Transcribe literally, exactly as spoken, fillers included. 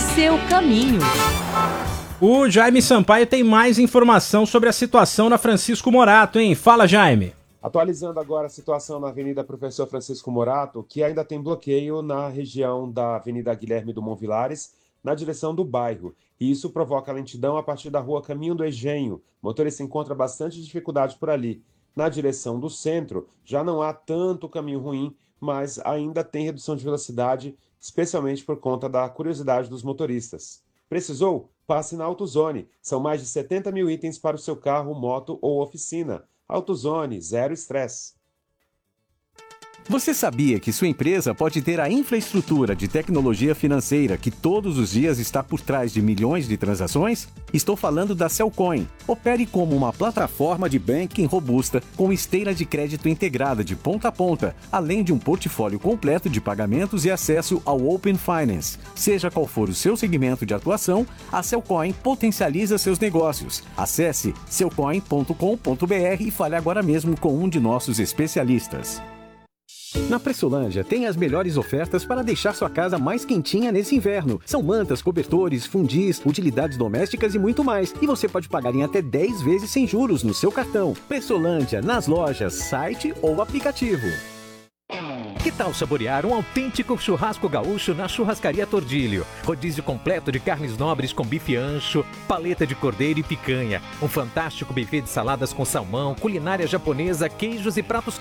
seu caminho. O Jaime Sampaio tem mais informação sobre a situação na Francisco Morato, hein? Fala, Jaime. Atualizando agora a situação na Avenida Professor Francisco Morato, que ainda tem bloqueio na região da Avenida Guilherme Dumont Vilares, na direção do bairro. E isso provoca lentidão a partir da rua Caminho do Engenho. O motorista encontra bastante dificuldade por ali. Na direção do centro, já não há tanto caminho ruim, mas ainda tem redução de velocidade, especialmente por conta da curiosidade dos motoristas. Precisou? Passe na AutoZone. São mais de setenta mil itens para o seu carro, moto ou oficina. AutoZone, zero estresse. Você sabia que sua empresa pode ter a infraestrutura de tecnologia financeira que todos os dias está por trás de milhões de transações? Estou falando da Cellcoin. Opere como uma plataforma de banking robusta com esteira de crédito integrada de ponta a ponta, além de um portfólio completo de pagamentos e acesso ao Open Finance. Seja qual for o seu segmento de atuação, a Cellcoin potencializa seus negócios. Acesse cellcoin ponto com ponto br e fale agora mesmo com um de nossos especialistas. Na Pressolândia tem as melhores ofertas para deixar sua casa mais quentinha nesse inverno. São mantas, cobertores, fundis, utilidades domésticas e muito mais. E você pode pagar em até dez vezes sem juros no seu cartão. Pressolândia, nas lojas, site ou aplicativo. Que tal saborear um autêntico churrasco gaúcho na Churrascaria Tordilho? Rodízio completo de carnes nobres com bife ancho, paleta de cordeiro e picanha. Um fantástico buffet de saladas com salmão, culinária japonesa, queijos e pratos